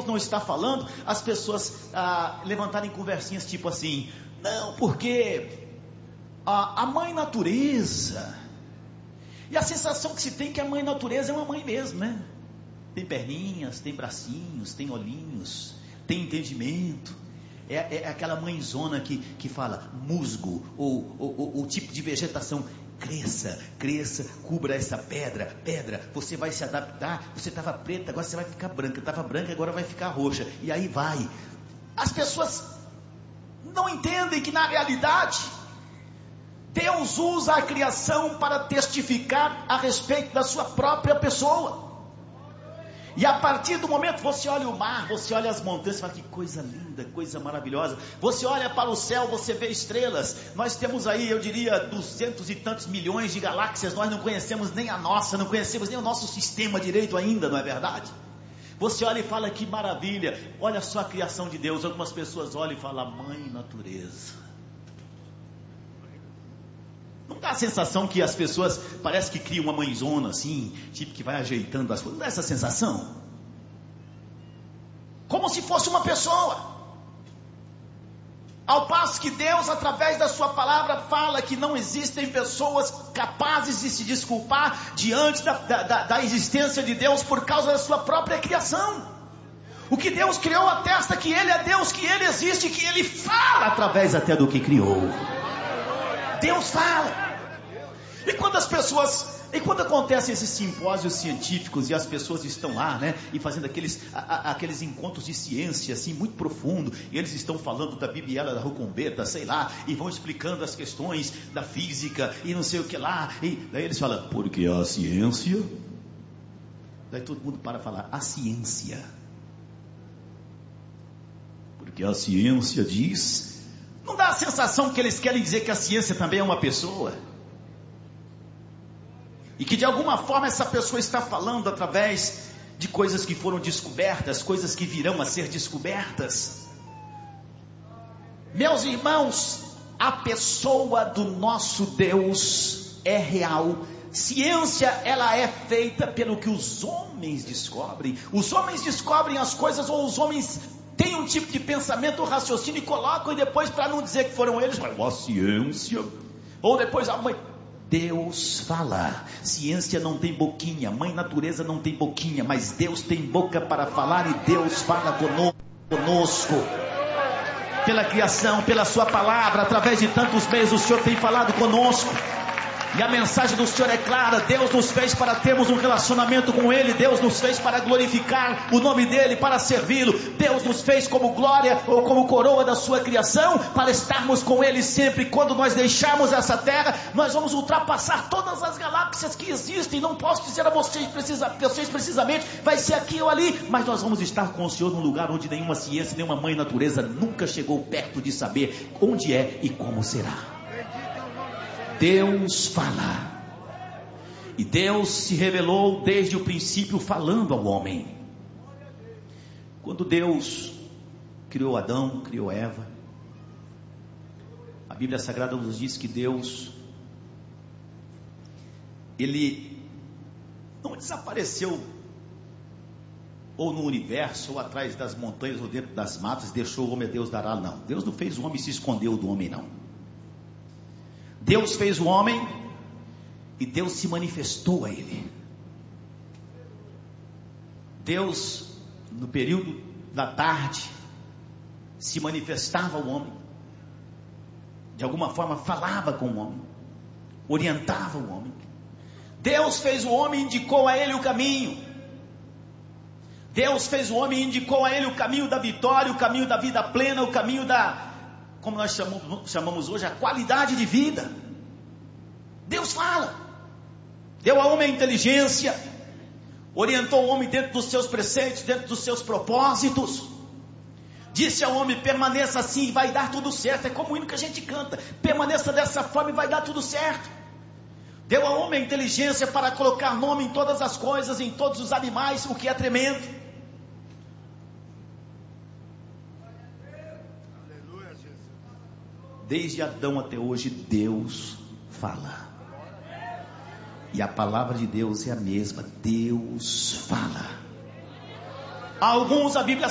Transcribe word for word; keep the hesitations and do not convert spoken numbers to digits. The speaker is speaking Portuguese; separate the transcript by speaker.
Speaker 1: Deus não está falando, as pessoas ah, levantarem conversinhas tipo assim: não, porque a, a mãe natureza, e a sensação que se tem é que a mãe natureza é uma mãe mesmo, né? Tem perninhas, tem bracinhos, tem olhinhos, tem entendimento. É, é aquela mãezona que, que fala musgo, ou o tipo de vegetação: cresça, cresça, cubra essa pedra, pedra, você vai se adaptar. Você estava preta, agora você vai ficar branca, estava branca, agora vai ficar roxa, e aí vai. As pessoas não entendem que na realidade Deus usa a criação para testificar a respeito da sua própria pessoa. E a partir do momento, você olha o mar, você olha as montanhas, você fala: que coisa linda, coisa maravilhosa. Você olha para o céu, você vê estrelas. Nós temos aí, eu diria, duzentos e tantos milhões de galáxias. Nós não conhecemos nem a nossa, não conhecemos nem o nosso sistema direito ainda, não é verdade? Você olha e fala: que maravilha, olha só a criação de Deus. Algumas pessoas olham e falam: mãe natureza. Não dá a sensação que as pessoas parece que criam uma mãezona assim, tipo que vai ajeitando as coisas? Não dá essa sensação? Como se fosse uma pessoa. Ao passo que Deus, através da sua palavra, fala que não existem pessoas capazes de se desculpar diante da, da, da existência de Deus por causa da sua própria criação. O que Deus criou atesta que Ele é Deus, que Ele existe, que Ele fala através até do que criou. Deus fala. E quando as pessoas, e quando acontecem esses simpósios científicos e as pessoas estão lá, né, e fazendo aqueles, a, a, aqueles encontros de ciência assim muito profundo, e eles estão falando da bibiela da rucombeta, sei lá, e vão explicando as questões da física e não sei o que lá, e daí eles falam: porque a ciência, daí todo mundo para falar: a ciência, porque a ciência diz. Não dá a sensação que eles querem dizer que a ciência também é uma pessoa? E que de alguma forma essa pessoa está falando através de coisas que foram descobertas, coisas que virão a ser descobertas. Meus irmãos, a pessoa do nosso Deus é real. Ciência, ela é feita pelo que os homens descobrem. Os homens descobrem as coisas, ou os homens tem um tipo de pensamento, raciocínio, e colocam, e depois, para não dizer que foram eles, mas a ciência, ou depois a mãe. Deus fala. Ciência não tem boquinha, mãe natureza não tem boquinha, mas Deus tem boca para falar, e Deus fala conosco. Pela criação, pela sua palavra, através de tantos meios, o Senhor tem falado conosco. E a mensagem do Senhor é clara: Deus nos fez para termos um relacionamento com Ele. Deus nos fez para glorificar o nome dEle, para servi-lo. Deus nos fez como glória ou como coroa da sua criação, para estarmos com Ele sempre. Quando nós deixarmos essa terra, nós vamos ultrapassar todas as galáxias que existem. Não posso dizer a vocês, precisa, vocês precisamente, vai ser aqui ou ali, mas nós vamos estar com o Senhor num lugar onde nenhuma ciência, nenhuma mãe natureza nunca chegou perto de saber onde é e como será. Deus fala. E Deus se revelou desde o princípio falando ao homem. Quando Deus criou Adão, criou Eva, a Bíblia Sagrada nos diz que Deus, Ele não desapareceu ou no universo, ou atrás das montanhas, ou dentro das matas, deixou o homem a Deus dará, não. Deus não fez o homem e se escondeu do homem, não. Deus fez o homem e Deus se manifestou a ele. Deus, no período da tarde, se manifestava ao homem. De alguma forma falava com o homem, orientava o homem. Deus fez o homem e indicou a ele o caminho. Deus fez o homem e indicou a ele o caminho da vitória, o caminho da vida plena, o caminho da, como nós chamamos, chamamos hoje, a qualidade de vida. Deus fala. Deu ao homem a inteligência, orientou o homem dentro dos seus preceitos, dentro dos seus propósitos. Disse ao homem: permaneça assim e vai dar tudo certo. É como o hino que a gente canta: permaneça dessa forma e vai dar tudo certo. Deu ao homem a inteligência para colocar nome em todas as coisas, em todos os animais, o que é tremendo. Desde Adão até hoje, Deus fala. E a palavra de Deus é a mesma. Deus fala. Alguns, a Bíblia